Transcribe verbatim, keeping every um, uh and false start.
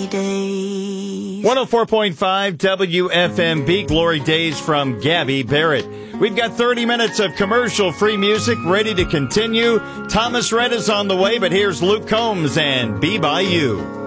glory days. one oh four point five W F M B, Glory Days from Gabby Barrett. We've got thirty minutes of commercial-free music ready to continue. Thomas Rhett is on the way, but here's Luke Combs and Be By You.